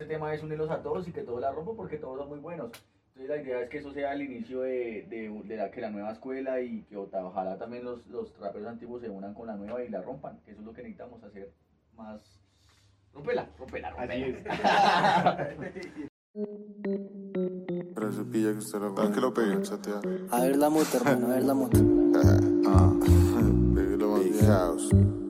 este tema es unirlos a todos y que todos la rompan porque todos son muy buenos. Entonces la idea es que eso sea el inicio que la nueva escuela y que ojalá también los raperos antiguos se unan con la nueva y la rompan, que eso es lo que necesitamos hacer más. Rompela, rompela, rompela. Pero se pilla que usted lo pegue. Que lo pegue, chatea. A ver la moto, hermano, a ver la moto. Big House.